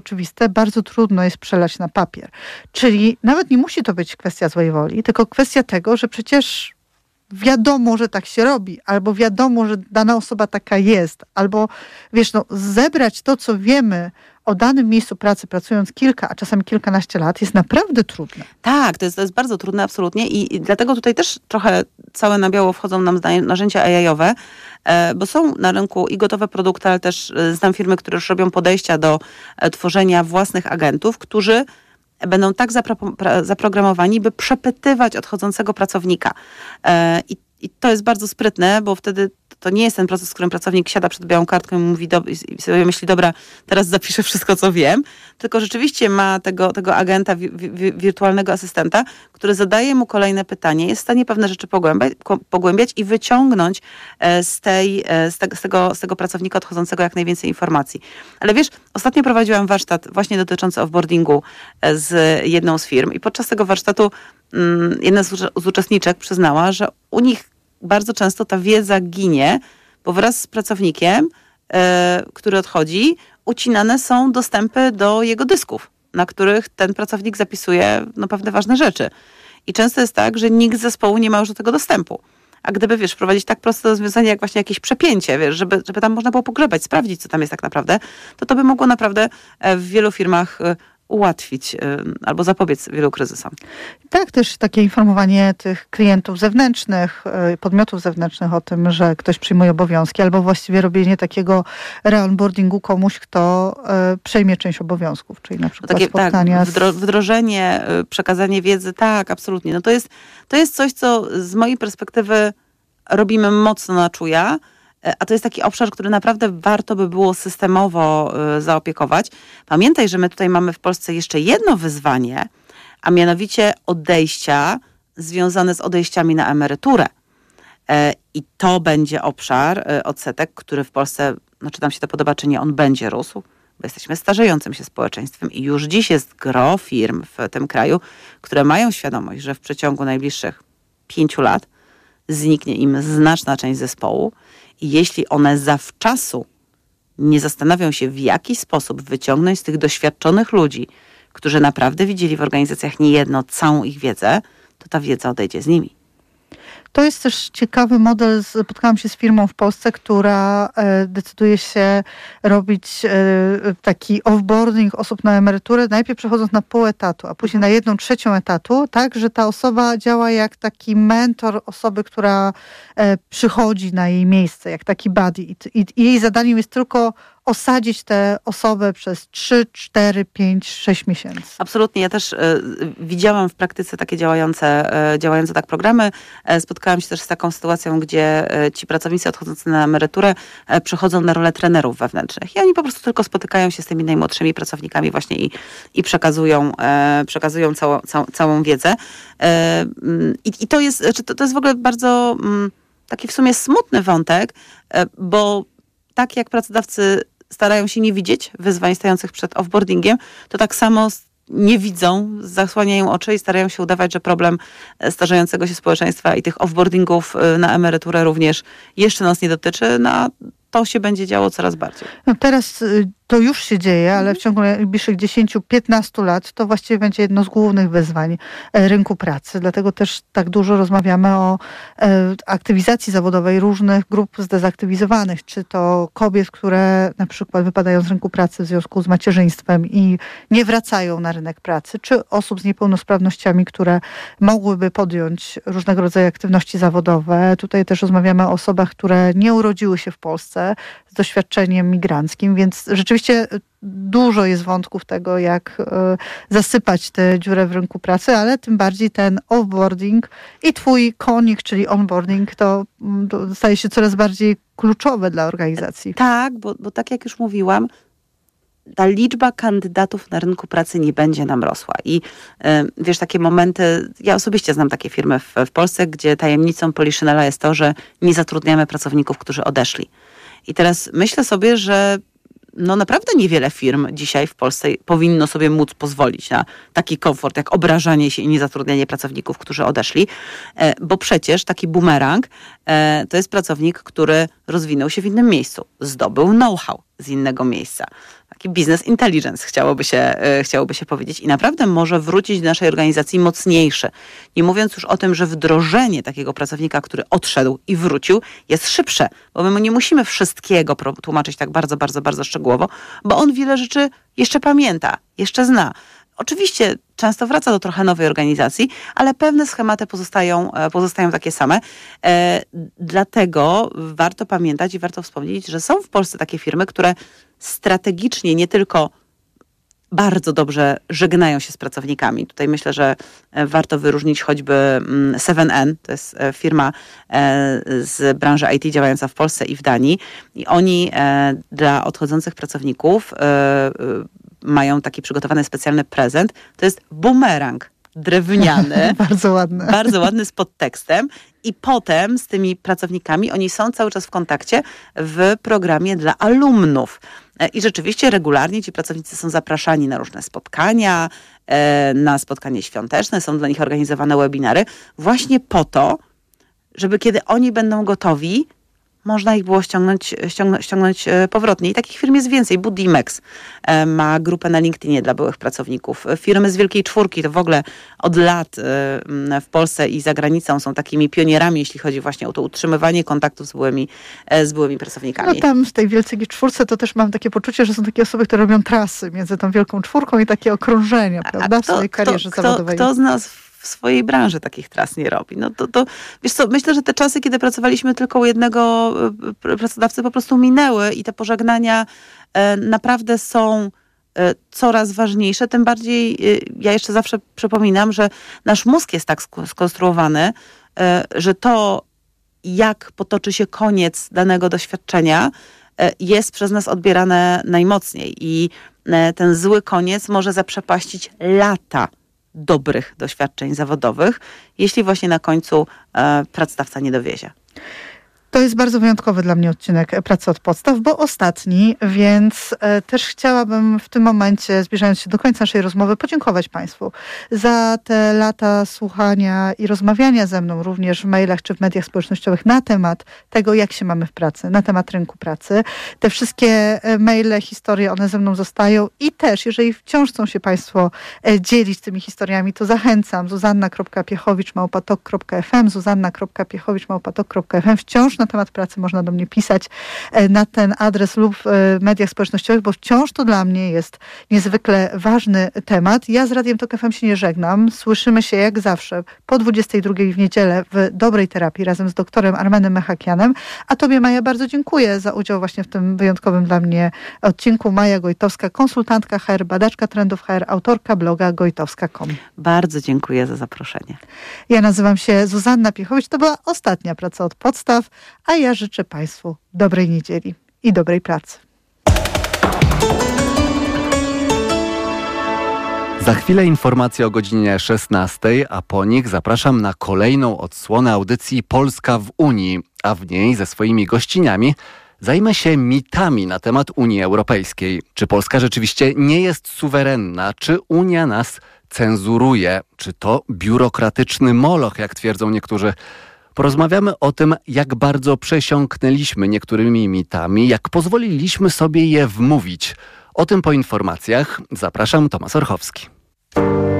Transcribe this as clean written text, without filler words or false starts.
oczywiste, bardzo trudno jest przelać na papier. Czyli nawet nie musi to być kwestia złej woli, tylko kwestia tego, że przecież wiadomo, że tak się robi, albo wiadomo, że dana osoba taka jest, albo zebrać to, co wiemy o danym miejscu pracy, pracując kilka, a czasami kilkanaście lat, jest naprawdę trudne. Tak, to jest bardzo trudne, absolutnie. I dlatego tutaj też trochę całe na biało wchodzą nam narzędzia AI-owe, bo są na rynku i gotowe produkty, ale też znam firmy, które już robią podejścia do tworzenia własnych agentów, którzy będą tak zaprogramowani, by przepytywać odchodzącego pracownika. I to jest bardzo sprytne, bo wtedy to nie jest ten proces, w którym pracownik siada przed białą kartką i mówi i sobie myśli, dobra, teraz zapiszę wszystko, co wiem, tylko rzeczywiście ma tego agenta, wirtualnego asystenta, który zadaje mu kolejne pytanie, jest w stanie pewne rzeczy pogłębiać i wyciągnąć z tego pracownika odchodzącego jak najwięcej informacji. Ale wiesz, ostatnio prowadziłam warsztat właśnie dotyczący offboardingu z jedną z firm i podczas tego warsztatu jedna z uczestniczek przyznała, że u nich bardzo często ta wiedza ginie, bo wraz z pracownikiem, który odchodzi, ucinane są dostępy do jego dysków, na których ten pracownik zapisuje pewne ważne rzeczy. I często jest tak, że nikt z zespołu nie ma już do tego dostępu. A gdyby, wprowadzić tak proste rozwiązanie, jak właśnie jakieś przepięcie, żeby tam można było pogrzebać, sprawdzić, co tam jest tak naprawdę, to by mogło naprawdę w wielu firmach ułatwić albo zapobiec wielu kryzysom. Tak, też takie informowanie tych klientów zewnętrznych, podmiotów zewnętrznych o tym, że ktoś przyjmuje obowiązki, albo właściwie robienie takiego re-onboardingu komuś, kto przejmie część obowiązków, czyli na przykład takie, spotkania. Wdrożenie, przekazanie wiedzy, tak, absolutnie. To jest coś, co z mojej perspektywy robimy mocno na czuja, a to jest taki obszar, który naprawdę warto by było systemowo zaopiekować. Pamiętaj, że my tutaj mamy w Polsce jeszcze jedno wyzwanie, a mianowicie odejścia związane z odejściami na emeryturę. I to będzie obszar odsetek, który w Polsce, czy nam się to podoba, czy nie, on będzie rósł, bo jesteśmy starzejącym się społeczeństwem i już dziś jest gro firm w tym kraju, które mają świadomość, że w przeciągu najbliższych 5 lat zniknie im znaczna część zespołu. I jeśli one zawczasu nie zastanawią się, w jaki sposób wyciągnąć z tych doświadczonych ludzi, którzy naprawdę widzieli w organizacjach niejedno całą ich wiedzę, to ta wiedza odejdzie z nimi. To jest też ciekawy model. Spotkałam się z firmą w Polsce, która decyduje się robić taki offboarding osób na emeryturę, najpierw przechodząc na pół etatu, a później na 1/3 etatu, tak, że ta osoba działa jak taki mentor osoby, która przychodzi na jej miejsce, jak taki buddy. I jej zadaniem jest tylko osadzić tę osobę przez 3, 4, 5, 6 miesięcy. Absolutnie. Ja też widziałam w praktyce takie działające tak programy. Spotkałam się też z taką sytuacją, gdzie ci pracownicy odchodzący na emeryturę przechodzą na rolę trenerów wewnętrznych. I oni po prostu tylko spotykają się z tymi najmłodszymi pracownikami właśnie i przekazują całą wiedzę. I to jest w ogóle bardzo taki w sumie smutny wątek, bo tak jak pracodawcy starają się nie widzieć wyzwań stojących przed offboardingiem, to tak samo nie widzą, zasłaniają oczy i starają się udawać, że problem starzejącego się społeczeństwa i tych offboardingów na emeryturę również jeszcze nas nie dotyczy, a to się będzie działo coraz bardziej. Teraz to już się dzieje, ale w ciągu najbliższych 10-15 lat to właściwie będzie jedno z głównych wyzwań rynku pracy. Dlatego też tak dużo rozmawiamy o aktywizacji zawodowej różnych grup zdezaktywizowanych. Czy to kobiet, które na przykład wypadają z rynku pracy w związku z macierzyństwem i nie wracają na rynek pracy, czy osób z niepełnosprawnościami, które mogłyby podjąć różnego rodzaju aktywności zawodowe. Tutaj też rozmawiamy o osobach, które nie urodziły się w Polsce z doświadczeniem migranckim, więc rzeczywiście dużo jest wątków tego, jak zasypać tę dziurę w rynku pracy, ale tym bardziej ten offboarding i twój konik, czyli onboarding, to staje się coraz bardziej kluczowe dla organizacji. Tak, bo tak jak już mówiłam, ta liczba kandydatów na rynku pracy nie będzie nam rosła. I wiesz, takie momenty, ja osobiście znam takie firmy w Polsce, gdzie tajemnicą Poliszynela jest to, że nie zatrudniamy pracowników, którzy odeszli. I teraz myślę sobie, że naprawdę niewiele firm dzisiaj w Polsce powinno sobie móc pozwolić na taki komfort, jak obrażanie się i niezatrudnianie pracowników, którzy odeszli, bo przecież taki bumerang to jest pracownik, który rozwinął się w innym miejscu, zdobył know-how z innego miejsca. taki business intelligence chciałoby się powiedzieć i naprawdę może wrócić do naszej organizacji mocniejszy. Nie mówiąc już o tym, że wdrożenie takiego pracownika, który odszedł i wrócił, jest szybsze, bo my nie musimy wszystkiego tłumaczyć tak bardzo, bardzo, bardzo szczegółowo, bo on wiele rzeczy jeszcze pamięta, jeszcze zna. Oczywiście często wraca do trochę nowej organizacji, ale pewne schematy pozostają takie same. Dlatego warto pamiętać i warto wspomnieć, że są w Polsce takie firmy, które strategicznie nie tylko bardzo dobrze żegnają się z pracownikami. Tutaj myślę, że warto wyróżnić choćby 7N, to jest firma z branży IT działająca w Polsce i w Danii. I oni dla odchodzących pracowników mają taki przygotowany specjalny prezent. To jest bumerang drewniany. Bardzo ładny. Bardzo ładny z podtekstem. I potem z tymi pracownikami oni są cały czas w kontakcie w programie dla alumnów. I rzeczywiście regularnie ci pracownicy są zapraszani na różne spotkania, na spotkanie świąteczne, są dla nich organizowane webinary, właśnie po to, żeby kiedy oni będą gotowi, można ich było ściągnąć powrotnie. I takich firm jest więcej. Budimex ma grupę na LinkedInie dla byłych pracowników. Firmy z Wielkiej Czwórki to w ogóle od lat w Polsce i za granicą są takimi pionierami, jeśli chodzi właśnie o to utrzymywanie kontaktów z byłymi pracownikami. No tam w tej Wielkiej Czwórce to też mam takie poczucie, że są takie osoby, które robią trasy między tą Wielką Czwórką i takie okrążenia, prawda, w swojej karierze zawodowej. Kto z nas w swojej branży takich tras nie robi? No to wiesz co, myślę, że te czasy, kiedy pracowaliśmy tylko u jednego pracodawcy, po prostu minęły i te pożegnania naprawdę są coraz ważniejsze. Tym bardziej ja jeszcze zawsze przypominam, że nasz mózg jest tak skonstruowany, że to, jak potoczy się koniec danego doświadczenia, jest przez nas odbierane najmocniej i ten zły koniec może zaprzepaścić lata dobrych doświadczeń zawodowych, jeśli właśnie na końcu pracodawca nie dowiezie. To jest bardzo wyjątkowy dla mnie odcinek Pracy od podstaw, bo ostatni, więc też chciałabym w tym momencie, zbliżając się do końca naszej rozmowy, podziękować Państwu za te lata słuchania i rozmawiania ze mną również w mailach czy w mediach społecznościowych na temat tego, jak się mamy w pracy, na temat rynku pracy. Te wszystkie maile, historie, one ze mną zostają i też, jeżeli wciąż chcą się Państwo dzielić tymi historiami, to zachęcam. Zuzanna.piechowicz@tok.fm, Zuzanna.piechowicz@tok.fm. Wciąż na temat pracy można do mnie pisać na ten adres lub w mediach społecznościowych, bo wciąż to dla mnie jest niezwykle ważny temat. Ja z Radiem Tok FM się nie żegnam. Słyszymy się jak zawsze po 22:00 w niedzielę w Dobrej Terapii razem z doktorem Armenem Mechakianem. A Tobie, Maja, bardzo dziękuję za udział właśnie w tym wyjątkowym dla mnie odcinku. Maja Gojtowska, konsultantka HR, badaczka trendów HR, autorka bloga gojtowska.com. Bardzo dziękuję za zaproszenie. Ja nazywam się Zuzanna Piechowicz. To była ostatnia Praca od podstaw, a ja życzę Państwu dobrej niedzieli i dobrej pracy. Za chwilę informacje o godzinie 16:00, a po nich zapraszam na kolejną odsłonę audycji Polska w Unii, a w niej ze swoimi gościniami zajmę się mitami na temat Unii Europejskiej. Czy Polska rzeczywiście nie jest suwerenna? Czy Unia nas cenzuruje? Czy to biurokratyczny moloch, jak twierdzą niektórzy? Porozmawiamy o tym, jak bardzo przesiąknęliśmy niektórymi mitami, jak pozwoliliśmy sobie je wmówić. O tym po informacjach. Zapraszam, Tomasz Orchowski.